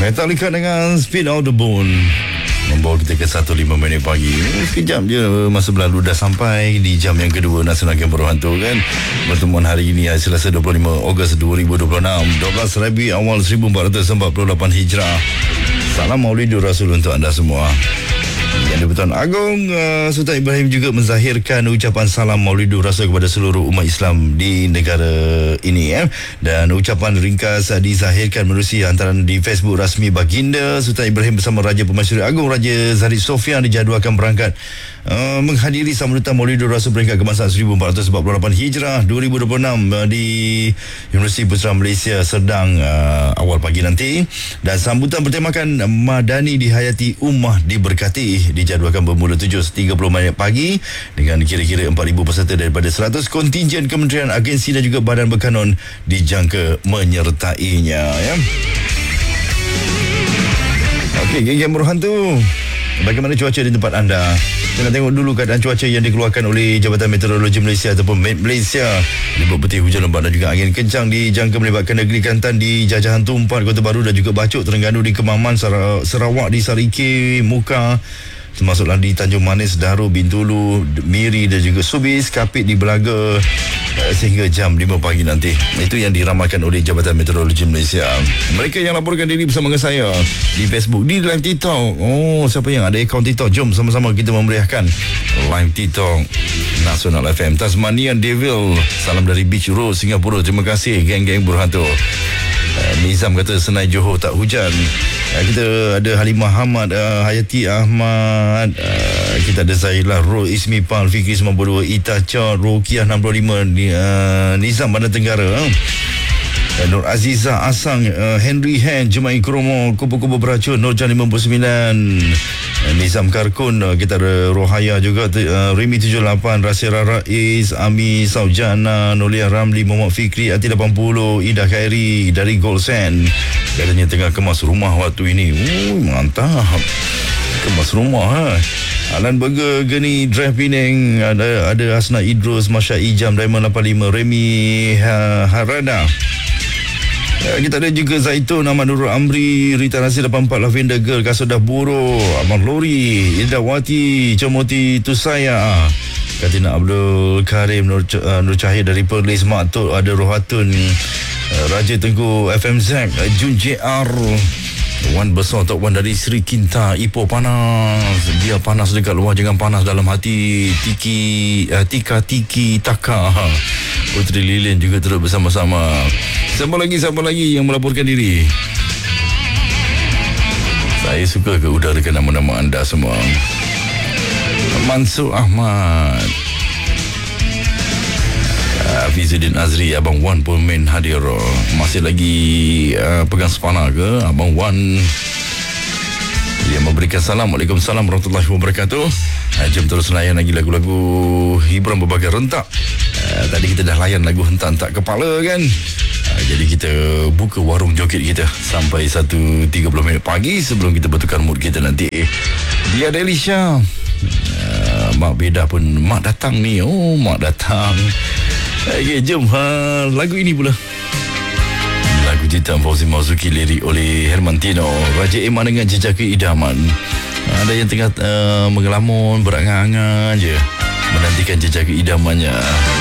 Metallica dengan Speed of the Bone membawa kita ke 1.5 minit pagi. Sekejap je masa berlalu dah sampai di jam yang kedua Nasional Game Berhantu kan. Pertemuan hari ini hari Selasa 25 Ogos 2026, 12 Rabi awal 1448 Hijrah. Salam Maulidur Rasul untuk anda semua. Yang di-Pertuan Agong Sultan Ibrahim juga menzahirkan ucapan salam Maulidur Rasul kepada seluruh umat Islam di negara ini Dan ucapan ringkas dizahirkan menerusi hantaran di Facebook rasmi Baginda. Sultan Ibrahim bersama Raja Pemasyuri Agong Raja Zahid Sofian dijadualkan berangkat menghadiri sambutan Maulidur Rasul peringkat kebangsaan 1448 Hijrah 2026 di Universiti Pusat Malaysia Serdang awal pagi nanti. Dan sambutan bertemakan Madani dihayati, Ummah diberkati dijadualkan bermula 7.30 minit pagi dengan kira-kira 4,000 peserta daripada 100 kontingen kementerian, agensi dan juga badan berkanun dijangka menyertainya ya. Okey, geng-geng berhantu, bagaimana cuaca di tempat anda? Kita nak tengok dulu keadaan cuaca yang dikeluarkan oleh Jabatan Meteorologi Malaysia ataupun Met Malaysia. Libur peti, hujan lebat dan juga angin kencang dijangka melibatkan negeri Kelantan di Jajahan Tumpat, Kota Baru dan juga Bacok, Terengganu di Kemaman, Sarawak di Sarike, Muka, termasuklah di Tanjung Manis, Daru, Bintulu, Miri dan juga Subis, Kapit di Belaga sehingga jam 5 pagi nanti. Itu yang diramalkan oleh Jabatan Meteorologi Malaysia. Mereka yang laporkan diri bersama dengan saya di Facebook, di live TikTok. Oh, siapa yang ada akaun TikTok? Jom sama-sama kita memeriahkan live TikTok Nasional FM. Tasmanian Devil, salam dari Beach Road, Singapura. Terima kasih geng-geng berhantu. Nizam kata Senai Johor tak hujan. Kita ada Halimah Ahmad, Hayati Ahmad, kita ada Zailah Ro, Ismi Pal, Fikri 92, Itacha, Rokiah 65, Nizam Bandar Tenggara, Nur Aziza Asang, Henry Hen, Jumai Kromo, Kupu-Kupu Beracun, Nurjan 59, Nizam Karkun, kita ada Rohaya juga, Rimi 78, Rasira Rais, Ami Saujana, Nolia Ramli, Muhammad Fikri, Ati 80, Ida Khairi dari Golsen, katanya tengah kemas rumah waktu ini. Mantap, kemas rumah Alan Burger, Geni Drive Penang, ada Hasna Idrus, Masya Ijam, Diamond 85, Remy Harada. Kita ada juga Zaitun, Ahmad Nurul Amri, Rita Nasir 84, Lavender Girl, Kasodah Buro, Abang Lori, Ildawati, Comoti Tusaya, Katina Abdul Karim, Nur Cahaya dari Perlis, Mak Tok, ada Rohatun, Raja Tengku FMZ, Jun JR, Wan besar Tok Wan dari Sri Kinta, Ipoh panas, dia panas dekat luar, jangan panas dalam hati. Tika Tiki Taka, Putri Lilin juga terus bersama-sama. Siapa lagi yang melaporkan diri? Saya suka ke udarakan nama-nama anda semua. Mansur Ahmad, Fizuddin Azri, Abang Wan pun main hadir. Masih lagi pegang sepana ke Abang Wan? Dia memberikan salam. Waalaikumsalam warahmatullahi wabarakatuh. Jom terus layan lagi lagu-lagu hiburan berbagai rentak. Tadi kita dah layan lagu hentak-hentak kepala kan. Jadi kita buka warung joget kita sampai 1.30 minit pagi sebelum kita bertukar mood kita nanti. Dia Delisha, Mak Beda pun Mak datang ni. Oh, Mak datang. Okay, jom lagu ini pula. Lagu ciptaan Fauzi Marzuki, lirik oleh Hermantino, Raja Iman dengan Jejaka Idaman. Ada yang tengah mengelamun, berangan-angan je menantikan jejaka idamannya.